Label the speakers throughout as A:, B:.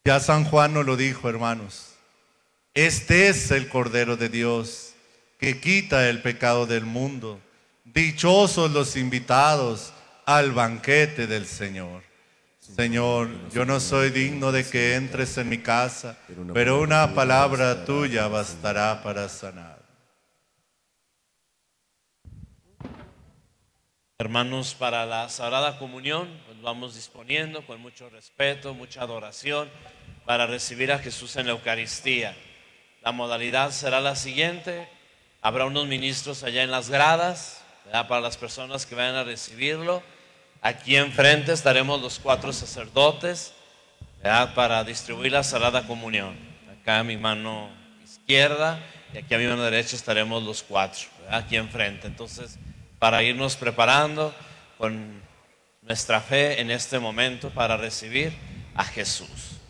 A: Ya San Juan nos lo dijo, hermanos. Este es el Cordero de Dios que quita el pecado del mundo. Dichosos los invitados al banquete del Señor. Señor, yo no soy digno de que entres en mi casa, pero una palabra tuya bastará para sanar.
B: Hermanos, para la Sagrada Comunión, pues vamos disponiendo con mucho respeto, mucha adoración para recibir a Jesús en la Eucaristía. La modalidad será la siguiente: habrá unos ministros allá en las gradas, ¿verdad?, para las personas que vayan a recibirlo. Aquí enfrente estaremos los 4 sacerdotes, ¿verdad?, para distribuir la Sagrada Comunión. Acá a mi mano izquierda y aquí a mi mano derecha estaremos los 4, ¿verdad?, aquí enfrente. Entonces, para irnos preparando con nuestra fe en este momento para recibir a Jesús.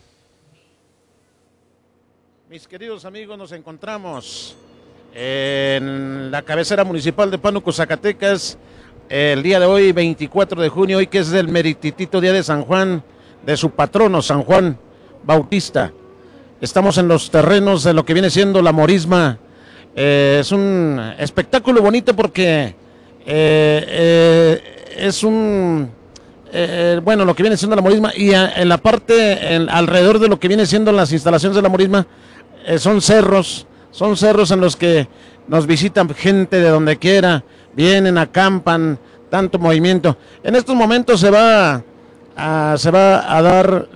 C: Mis queridos amigos, nos encontramos en la cabecera municipal de Pánuco, Zacatecas, el día de hoy, 24 de junio, hoy que es el merititito día de San Juan, de su patrono, San Juan Bautista. Estamos en los terrenos de lo que viene siendo la Morisma. Es un espectáculo bonito porque es un... bueno, lo que viene siendo la Morisma, y en la parte, alrededor de lo que viene siendo las instalaciones de la Morisma, son cerros en los que nos visitan gente de donde quiera, vienen, acampan, tanto movimiento. En estos momentos se va a dar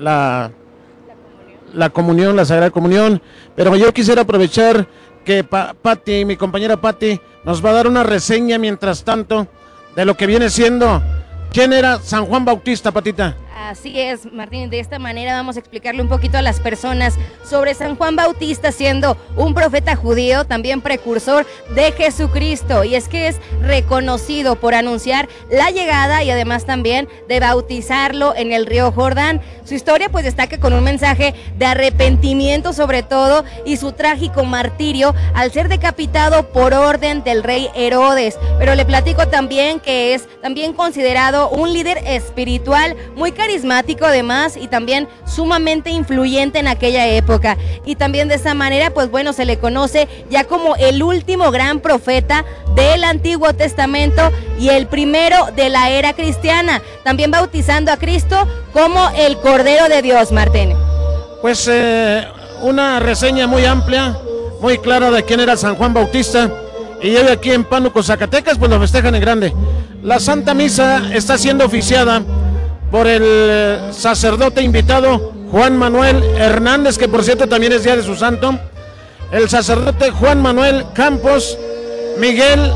C: la comunión, la Sagrada Comunión, pero yo quisiera aprovechar que Pati, mi compañera Pati, nos va a dar una reseña mientras tanto de lo que viene siendo. ¿Quién era San Juan Bautista, Patita?
D: Así es, Martín, de esta manera vamos a explicarle un poquito a las personas sobre San Juan Bautista, siendo un profeta judío, también precursor de Jesucristo, y es que es reconocido por anunciar la llegada y además también de bautizarlo en el río Jordán. Su historia pues destaca con un mensaje de arrepentimiento sobre todo, y su trágico martirio al ser decapitado por orden del rey Herodes. Pero le platico también que es también considerado un líder espiritual muy carismático además, y también sumamente influyente en aquella época, y también de esa manera pues bueno, se le conoce ya como el último gran profeta del Antiguo Testamento y el primero de la era cristiana, también bautizando a Cristo como el Cordero de Dios. Martín,
C: pues una reseña muy amplia, muy clara de quién era San Juan Bautista, y hoy aquí en Pánuco, Zacatecas, pues lo festejan en grande. La Santa Misa está siendo oficiada por el sacerdote invitado Juan Manuel Hernández, que por cierto también es día de su santo. El sacerdote Juan Manuel Campos, Miguel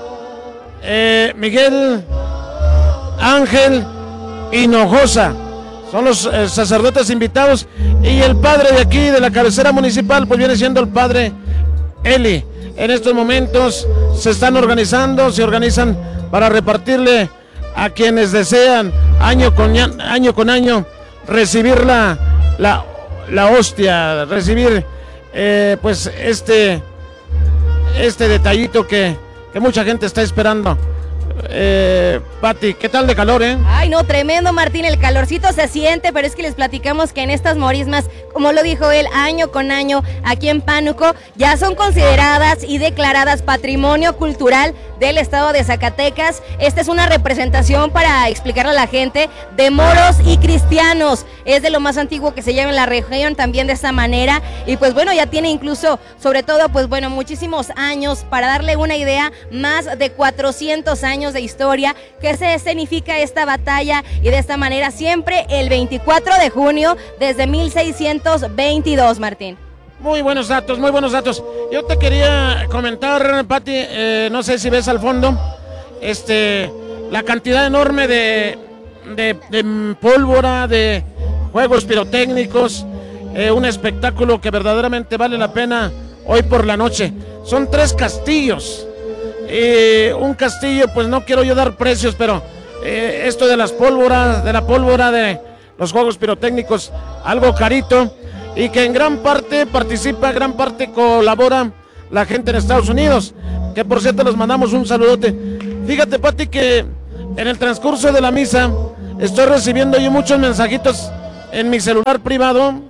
C: Ángel Hinojosa, son los sacerdotes invitados, y el padre de aquí, de la cabecera municipal, pues viene siendo el padre Eli. En estos momentos se organizan para repartirle a quienes desean año con año recibir la hostia, recibir pues este detallito que mucha gente está esperando. Pati, ¿qué tal de calor,
D: Ay, no, tremendo, Martín, el calorcito se siente, pero es que les platicamos que en estas morismas, como lo dijo él, año con año, aquí en Pánuco, ya son consideradas y declaradas Patrimonio Cultural del Estado de Zacatecas. Esta es una representación, para explicarle a la gente, de moros y cristianos. Es de lo más antiguo que se lleva en la región, también de esta manera, y pues bueno, ya tiene incluso, sobre todo, pues bueno, muchísimos años. Para darle una idea, más de 400 años de historia que se escenifica esta batalla, y de esta manera siempre el 24 de junio desde 1622, Martín.
C: Muy buenos datos, muy buenos datos. Yo te quería comentar, Pati, no sé si ves al fondo, la cantidad enorme de pólvora, de juegos pirotécnicos, un espectáculo que verdaderamente vale la pena hoy por la noche. Son 3 castillos. Un castillo, pues no quiero yo dar precios, pero esto de la pólvora, de los juegos pirotécnicos, algo carito, y que en gran parte colabora la gente en Estados Unidos, que por cierto les mandamos un saludote. Fíjate, Pati, que en el transcurso de la misa estoy recibiendo yo muchos mensajitos en mi celular privado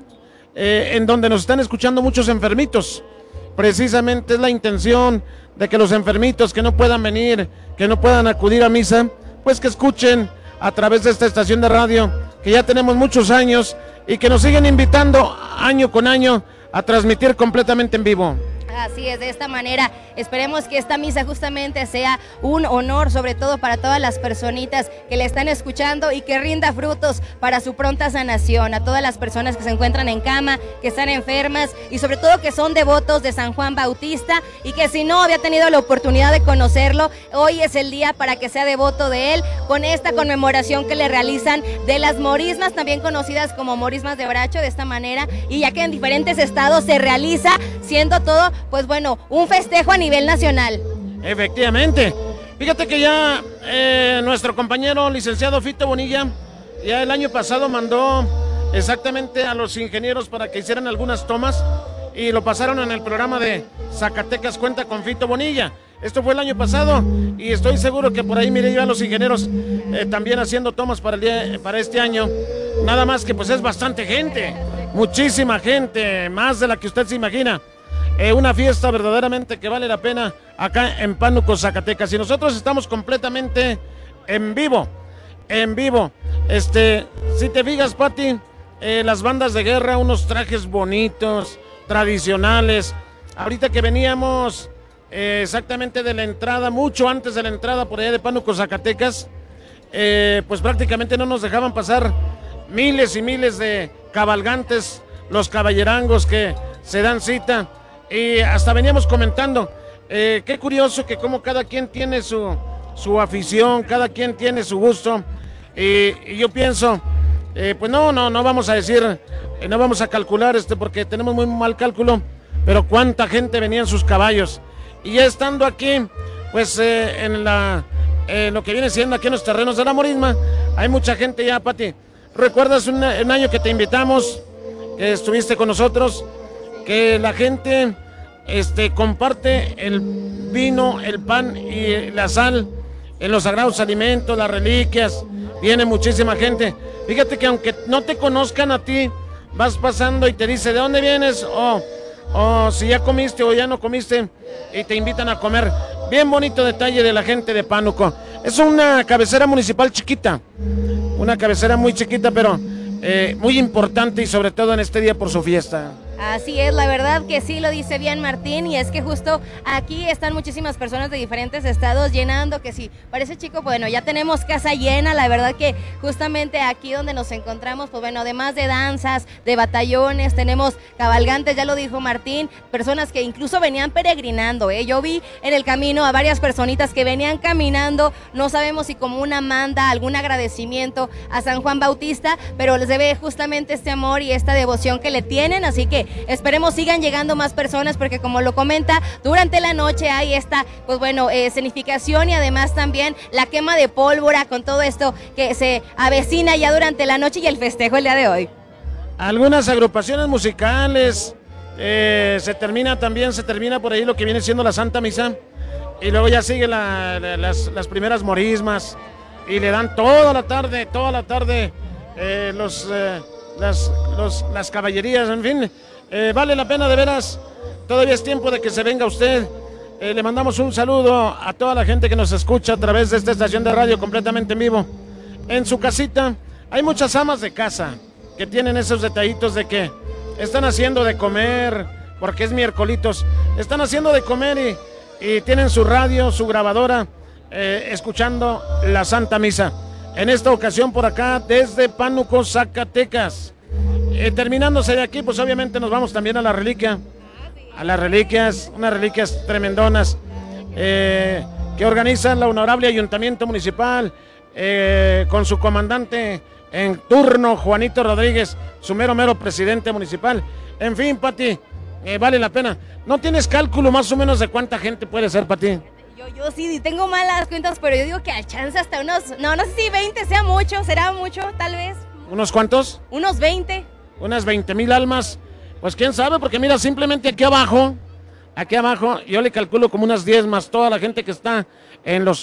C: en donde nos están escuchando muchos enfermitos. Precisamente es la intención de que los enfermitos que no puedan venir, que no puedan acudir a misa, pues que escuchen a través de esta estación de radio, que ya tenemos muchos años y que nos siguen invitando año con año a transmitir completamente en vivo.
D: Así es, de esta manera esperemos que esta misa justamente sea un honor, sobre todo para todas las personitas que le están escuchando, y que rinda frutos para su pronta sanación, a todas las personas que se encuentran en cama, que están enfermas y sobre todo que son devotos de San Juan Bautista, y que si no había tenido la oportunidad de conocerlo, hoy es el día para que sea devoto de él, con esta conmemoración que le realizan de las morismas, también conocidas como morismas de Bracho, de esta manera, y ya que en diferentes estados se realiza, siendo todo, pues bueno, un festejo a nivel nacional.
C: Efectivamente. Fíjate que ya nuestro compañero licenciado Fito Bonilla, ya el año pasado mandó exactamente a los ingenieros para que hicieran algunas tomas y lo pasaron en el programa de Zacatecas Cuenta con Fito Bonilla. Esto fue el año pasado y estoy seguro que por ahí miré yo a los ingenieros también haciendo tomas para este año. Nada más que pues es bastante gente, muchísima gente, más de la que usted se imagina. Una fiesta verdaderamente que vale la pena acá en Pánuco, Zacatecas. Y nosotros estamos completamente en vivo, en vivo. Si te fijas, Pati, las bandas de guerra, unos trajes bonitos, tradicionales. Ahorita que veníamos exactamente de la entrada, mucho antes de la entrada por allá de Pánuco, Zacatecas, pues prácticamente no nos dejaban pasar miles y miles de cabalgantes, los caballerangos que se dan cita. Y hasta veníamos comentando, qué curioso que como cada quien tiene su afición, cada quien tiene su gusto, y yo pienso, pues no vamos a decir, no vamos a calcular porque tenemos muy mal cálculo, pero cuánta gente venía en sus caballos, y ya estando aquí, pues en lo que viene siendo aquí en los terrenos de la Morisma, hay mucha gente ya, Pati. ¿Recuerdas un año que te invitamos, que estuviste con nosotros? Que la gente comparte el vino, el pan y la sal en los sagrados alimentos, las reliquias. Viene muchísima gente. Fíjate que aunque no te conozcan a ti, vas pasando y te dice ¿de dónde vienes? O si ya comiste o ya no comiste, y te invitan a comer. Bien bonito detalle de la gente de Pánuco. Es una cabecera municipal chiquita, una cabecera muy chiquita, pero muy importante, y sobre todo en este día por su fiesta.
D: Así es, la verdad que sí, lo dice bien Martín, y es que justo aquí están muchísimas personas de diferentes estados llenando, que sí, parece chico, bueno, ya tenemos casa llena, la verdad que justamente aquí donde nos encontramos, pues bueno, además de danzas, de batallones, tenemos cabalgantes, ya lo dijo Martín, personas que incluso venían peregrinando, yo vi en el camino a varias personitas que venían caminando, no sabemos si como una manda, algún agradecimiento a San Juan Bautista, pero les debe justamente este amor y esta devoción que le tienen, así que esperemos sigan llegando más personas, porque como lo comenta, durante la noche hay esta, pues bueno, escenificación, y además también la quema de pólvora con todo esto que se avecina ya durante la noche y el festejo el día de hoy.
C: Algunas agrupaciones musicales, se termina por ahí lo que viene siendo la Santa Misa, y luego ya sigue las primeras morismas, y le dan toda la tarde las caballerías, en fin. Vale la pena de veras, todavía es tiempo de que se venga usted. Le mandamos un saludo a toda la gente que nos escucha a través de esta estación de radio completamente en vivo. En su casita hay muchas amas de casa que tienen esos detallitos de que están haciendo de comer, porque es miércolitos, están haciendo de comer y tienen su radio, su grabadora, escuchando la Santa Misa. En esta ocasión por acá desde Pánuco, Zacatecas. Terminándose de aquí, pues obviamente nos vamos también a la reliquia, a las reliquias, unas reliquias tremendonas que organiza la honorable Ayuntamiento Municipal, con su comandante en turno, Juanito Rodríguez, su mero presidente municipal. En fin, Pati, vale la pena. ¿No tienes cálculo más o menos de cuánta gente puede ser, Pati?
D: Yo sí tengo malas cuentas, pero yo digo que al chance hasta unos, no sé si 20 sea mucho, será mucho, tal vez.
C: ¿Unos cuántos?
D: Unos 20.
C: Unas 20,000 almas. Pues quién sabe, porque mira, simplemente aquí abajo, yo le calculo como unas 10 más toda la gente que está en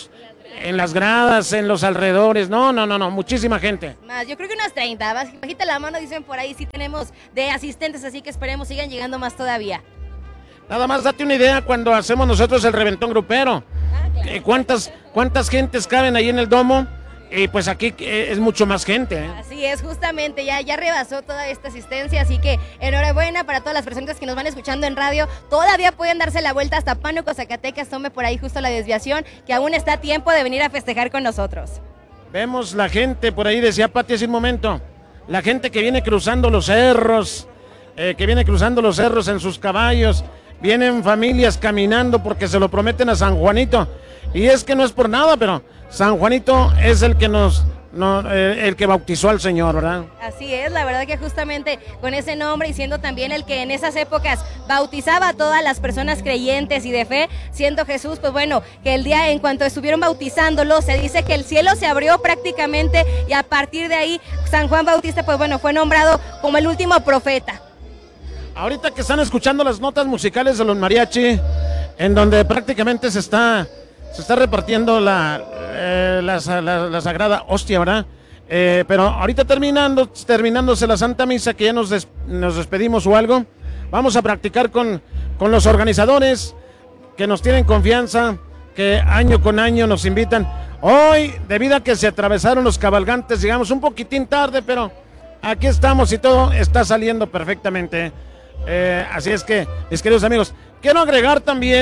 C: en las gradas, en los alrededores. No, muchísima gente.
D: Más, yo creo que unas 30. Bajita la mano, dicen por ahí, sí tenemos de asistentes, así que esperemos sigan llegando más todavía.
C: Nada más date una idea cuando hacemos nosotros el reventón grupero.
D: Claro.
C: ¿Cuántas gentes caben ahí en el domo? Y pues aquí es mucho más gente, ¿eh?
D: Así es, justamente, ya rebasó toda esta asistencia, así que enhorabuena para todas las personas que nos van escuchando en radio. Todavía pueden darse la vuelta hasta Pánuco, Zacatecas, tome por ahí justo la desviación, que aún está a tiempo de venir a festejar con nosotros.
C: Vemos la gente, por ahí decía Pati hace un momento, la gente que viene cruzando los cerros, en sus caballos, vienen familias caminando porque se lo prometen a San Juanito. Y es que no es por nada, pero San Juanito es el que el que bautizó al Señor, ¿verdad?
D: Así es, la verdad que justamente con ese nombre y siendo también el que en esas épocas bautizaba a todas las personas creyentes y de fe, siendo Jesús, pues bueno, que el día en cuanto estuvieron bautizándolo, se dice que el cielo se abrió prácticamente y a partir de ahí San Juan Bautista, pues bueno, fue nombrado como el último profeta.
C: Ahorita que están escuchando las notas musicales de los mariachi, en donde prácticamente se está repartiendo la sagrada hostia, ¿verdad? Pero ahorita terminándose la Santa Misa, que ya nos despedimos o algo, vamos a practicar con los organizadores que nos tienen confianza, que año con año nos invitan. Hoy, debido a que se atravesaron los cabalgantes, llegamos un poquitín tarde, pero aquí estamos y todo está saliendo perfectamente. Así es que, mis queridos amigos, quiero agregar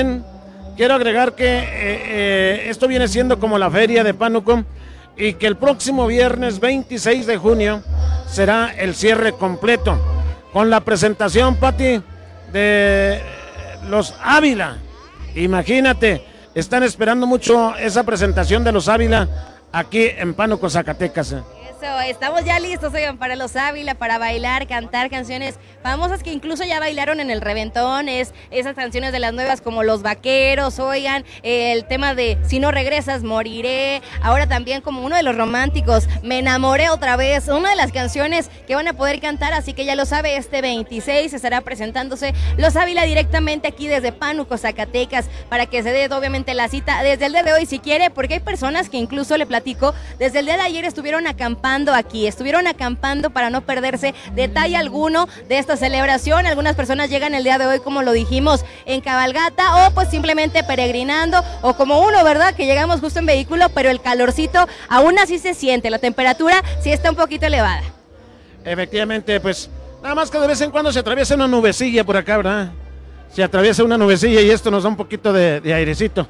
C: que esto viene siendo como la feria de Pánuco y que el próximo viernes 26 de junio será el cierre completo con la presentación, Pati, de los Ávila. Imagínate, están esperando mucho esa presentación de los Ávila aquí en Pánuco, Zacatecas.
D: Estamos ya listos, oigan, para los Ávila, para bailar, cantar canciones famosas que incluso ya bailaron en el reventón, esas canciones de las nuevas como Los Vaqueros, oigan, el tema de Si no regresas moriré, ahora también como uno de los románticos, Me enamoré otra vez, una de las canciones que van a poder cantar, así que ya lo sabe, este 26 estará presentándose los Ávila directamente aquí desde Pánuco, Zacatecas, para que se dé obviamente la cita desde el día de hoy si quiere, porque hay personas que incluso le platico, desde el día de ayer estuvieron acampando para no perderse detalle alguno de esta celebración. Algunas personas llegan el día de hoy, como lo dijimos, en cabalgata o pues simplemente peregrinando, o como uno, ¿verdad? Que llegamos justo en vehículo, pero el calorcito aún así se siente, la temperatura sí está un poquito elevada.
C: Efectivamente, pues nada más que de vez en cuando se atraviesa una nubecilla por acá, ¿verdad? Se atraviesa una nubecilla y esto nos da un poquito de airecito.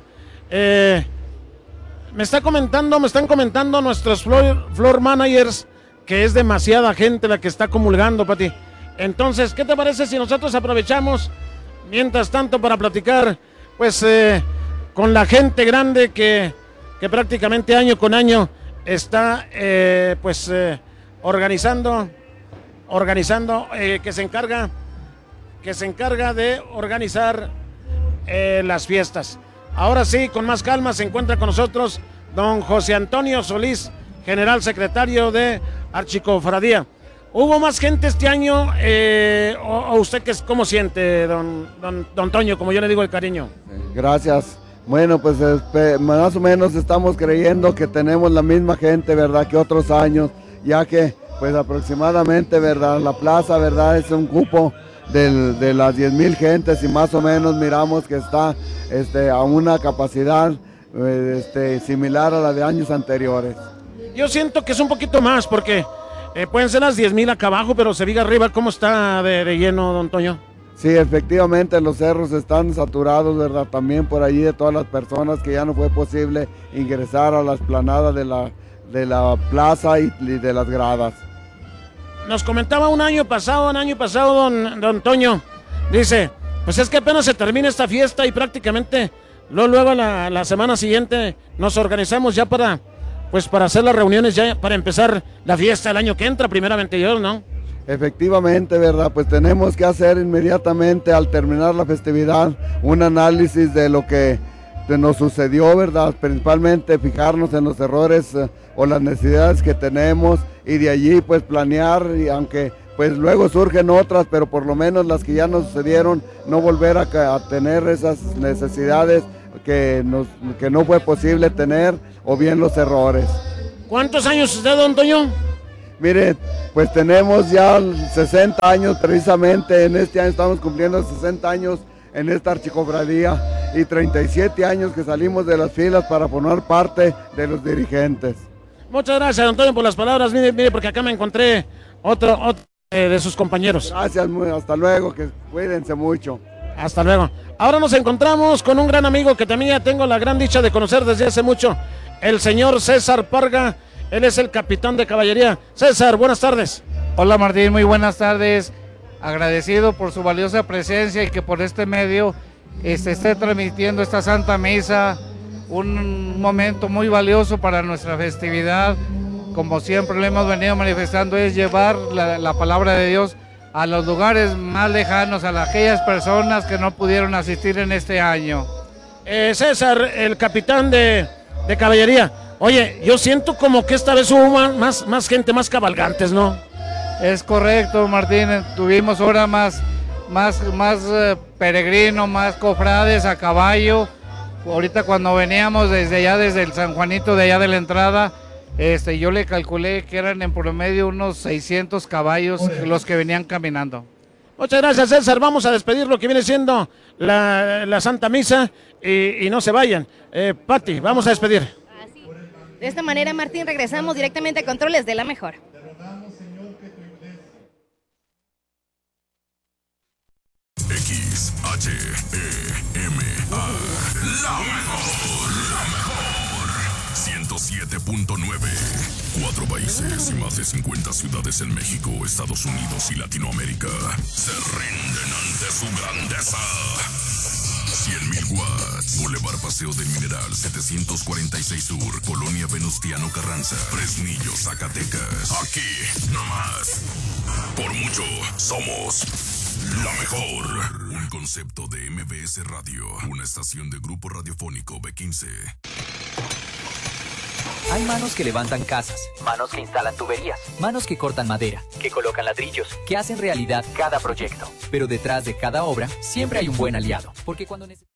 C: Me están comentando nuestros floor managers que es demasiada gente la que está comulgando, Pati. Entonces, ¿qué te parece si nosotros aprovechamos, mientras tanto, para platicar, pues, con la gente grande que prácticamente año con año está, organizando, que se encarga de organizar las fiestas? Ahora sí, con más calma, se encuentra con nosotros don José Antonio Solís, general secretario de Archicofradía. ¿Hubo más gente este año? ¿O usted cómo siente, don Toño, como yo le digo el cariño?
E: Gracias. Bueno, pues más o menos estamos creyendo que tenemos la misma gente, ¿verdad?, que otros años, ya que pues aproximadamente, ¿verdad?, la plaza, ¿verdad?, es un cupo de las 10,000 gentes y más o menos miramos que está a una capacidad similar a la de años anteriores.
C: Yo siento que es un poquito más porque pueden ser las 10,000 acá abajo, pero se diga arriba cómo está de lleno, don Toño.
E: Sí, efectivamente los cerros están saturados, ¿verdad? También por allí de todas las personas que ya no fue posible ingresar a la explanada de la plaza y de las gradas.
C: Nos comentaba un año pasado, don Toño, dice, pues es que apenas se termina esta fiesta y prácticamente luego la semana siguiente nos organizamos ya para hacer las reuniones, ya para empezar la fiesta el año que entra, primeramente Dios, ¿no?
E: Efectivamente, ¿verdad? Pues tenemos que hacer inmediatamente al terminar la festividad un análisis de lo que nos sucedió, ¿verdad? Principalmente fijarnos en los errores o las necesidades que tenemos y de allí pues planear, y aunque pues luego surgen otras, pero por lo menos las que ya nos sucedieron, no volver a tener esas necesidades que no fue posible tener, o bien los errores.
C: ¿Cuántos años usted, don Toño?
E: Mire, pues tenemos ya 60 años precisamente, en este año estamos cumpliendo 60 años en esta archicofradía y 37 años que salimos de las filas para formar parte de los dirigentes.
C: Muchas gracias, don Toño, por las palabras. Mire, porque acá me encontré otro de sus compañeros.
E: Gracias, hasta luego, que cuídense mucho.
C: Hasta luego. Ahora nos encontramos con un gran amigo que también ya tengo la gran dicha de conocer desde hace mucho, el señor César Parga. Él es el capitán de caballería. César, buenas tardes.
F: Hola Martín, muy buenas tardes. Agradecido por su valiosa presencia y que por este medio esté transmitiendo esta Santa Misa, un momento muy valioso para nuestra festividad. Como siempre lo hemos venido manifestando, es llevar la palabra de Dios a los lugares más lejanos, a aquellas personas que no pudieron asistir en este año.
C: César, el capitán de caballería. Oye, yo siento como que esta vez hubo más gente, más cabalgantes, ¿no?
F: Es correcto, Martín. Tuvimos ahora más peregrinos, más cofrades a caballo. Ahorita cuando veníamos desde el San Juanito, de allá de la entrada, yo le calculé que eran en promedio unos 600 caballos los que venían caminando.
C: Muchas gracias, César. Vamos a despedir lo que viene siendo la Santa Misa y no se vayan. Pati, vamos a despedir.
D: De esta manera, Martín, regresamos directamente a Controles de la Mejor.
G: XHEMA, la mejor, 107.9. 4 países y más de 50 ciudades en México, Estados Unidos y Latinoamérica se rinden ante su grandeza. 100.000 watts, Boulevard Paseo del Mineral, 746 Sur, Colonia Venustiano Carranza, Fresnillo, Zacatecas. Aquí, nomás. Por mucho, somos la mejor. Un concepto de MBS Radio, una estación de Grupo Radiofónico B15.
H: Hay manos que levantan casas, manos que instalan tuberías, manos que cortan madera, que colocan ladrillos, que hacen realidad cada proyecto. Pero detrás de cada obra siempre hay un buen aliado, porque cuando